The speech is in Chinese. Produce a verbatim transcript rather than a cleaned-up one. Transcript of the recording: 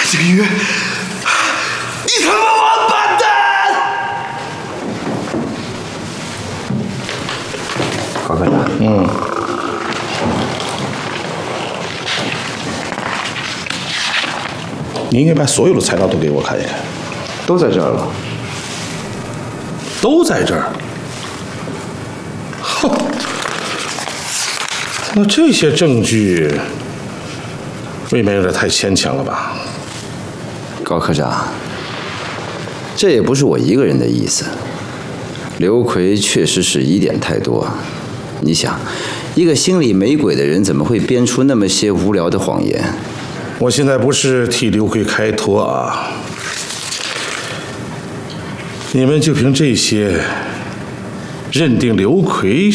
景瑜，你他妈王八蛋！ 高科长，嗯， 你应该把所有的材料都给我看一看。 都在这儿了。 都在这儿。哼，那这些证据未免有点太牵强了吧？ 高科长，这也不是我一个人的意思。刘奎确实是疑点太多。你想，一个心里没鬼的人，怎么会编出那么些无聊的谎言？ 我现在不是替刘奎开脱啊，你们就凭这些认定刘奎